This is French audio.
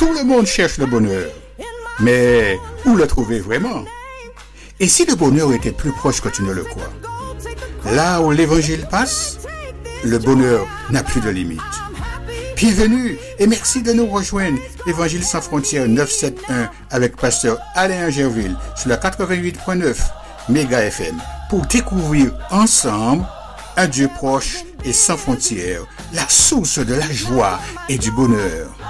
Tout le monde cherche le bonheur. Mais où le trouver vraiment? Et si le bonheur était plus proche que tu ne le crois? Là où l'évangile passe, le bonheur n'a plus de limite. Bienvenue et merci de nous rejoindre. Évangile sans frontières 971 avec pasteur Alain Gerville sur la 88.9 Méga FM pour découvrir ensemble un Dieu proche et sans frontières, la source de la joie et du bonheur.